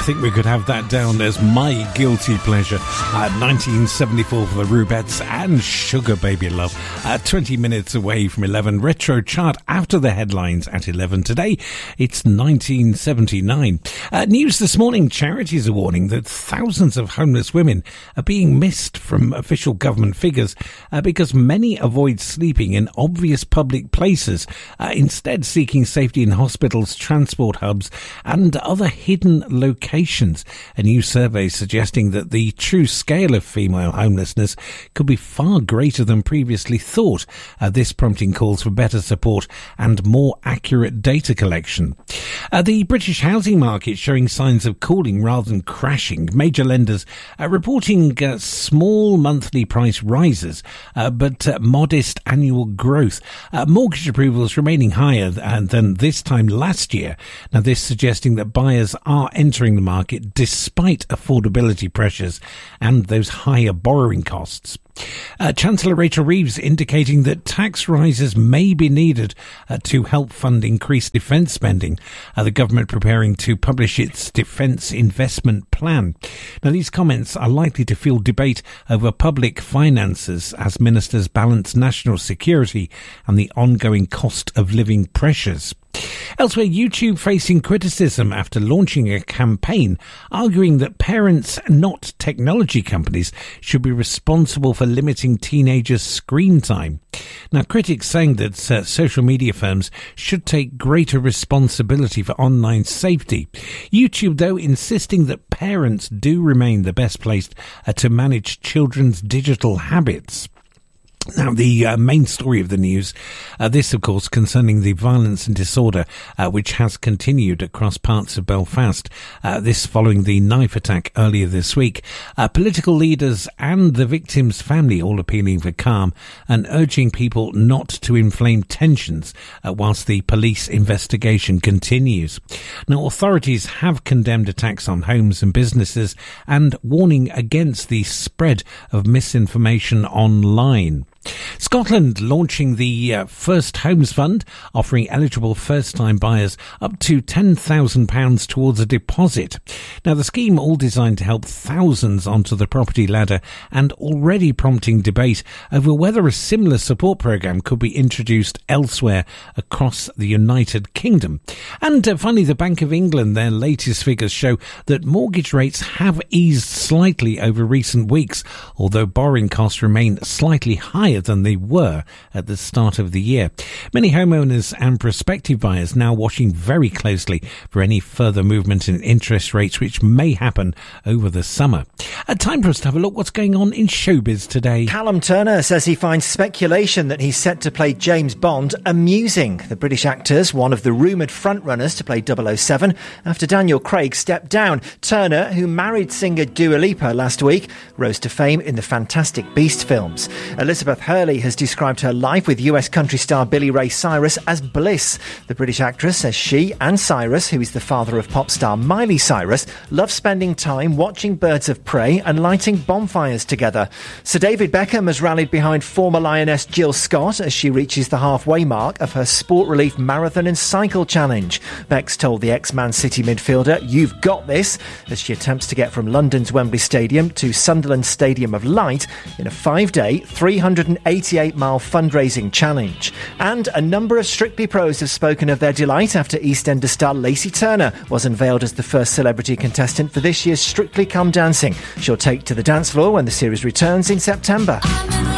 think we could have that down as my guilty pleasure. 1974 for the Rubettes and Sugar Baby Love. 20 minutes away from 11. Retro chart after the headlines at 11 today. It's 1979. News this morning, charities are warning that thousands of homeless women are being missed from official government figures because many avoid sleeping in obvious public places, instead seeking safety in hospitals, transport hubs and other hidden locations. A new survey suggesting that the true scale of female homelessness could be far greater than previously thought. This prompting calls for better support and more accurate data collection. The British housing market showing signs of cooling rather than crashing. Major lenders reporting small monthly price rises, but modest annual growth. Mortgage approvals remaining higher than this time last year. Now, this suggesting that buyers are entering the market despite affordability pressures and those higher borrowing costs. Chancellor Rachel Reeves indicating that tax rises may be needed to help fund increased defence spending. The government preparing to publish its defence investment plan. Now, these comments are likely to fuel debate over public finances as ministers balance national security and the ongoing cost of living pressures. Elsewhere, YouTube facing criticism after launching a campaign arguing that parents, not technology companies, should be responsible for limiting teenagers' screen time. Now, critics saying that social media firms should take greater responsibility for online safety. YouTube, though, insisting that parents do remain the best placed to manage children's digital habits. Now, the main story of the news, this, of course, concerning the violence and disorder which has continued across parts of Belfast, this following the knife attack earlier this week. Political leaders and the victim's family all appealing for calm and urging people not to inflame tensions whilst the police investigation continues. Now, authorities have condemned attacks on homes and businesses and warning against the spread of misinformation online. Scotland launching the First Homes Fund, offering eligible first-time buyers up to £10,000 towards a deposit. Now, the scheme all designed to help thousands onto the property ladder and already prompting debate over whether a similar support programme could be introduced elsewhere across the United Kingdom. And finally, the Bank of England, their latest figures show that mortgage rates have eased slightly over recent weeks, although borrowing costs remain slightly higher than they were at the start of the year. Many homeowners and prospective buyers now watching very closely for any further movement in interest rates which may happen over the summer. Time for us to have a look what's going on in showbiz today. Callum Turner says he finds speculation that he's set to play James Bond amusing. The British actor's one of the rumoured frontrunners to play 007 after Daniel Craig stepped down. Turner, who married singer Dua Lipa last week, rose to fame in the Fantastic Beasts films. Elizabeth Hurley has described her life with US country star Billy Ray Cyrus as bliss. The British actress says she and Cyrus, who is the father of pop star Miley Cyrus, love spending time watching birds of prey and lighting bonfires together. Sir David Beckham has rallied behind former Lioness Jill Scott as she reaches the halfway mark of her Sport Relief Marathon and Cycle Challenge. Bex told the ex-Man City midfielder, "You've got this," as she attempts to get from London's Wembley Stadium to Sunderland's Stadium of Light in a 5-day, 388-mile fundraising challenge. And a number of Strictly pros have spoken of their delight after EastEnders star Lacey Turner was unveiled as the first celebrity contestant for this year's Strictly Come Dancing. She'll take to the dance floor when the series returns in September.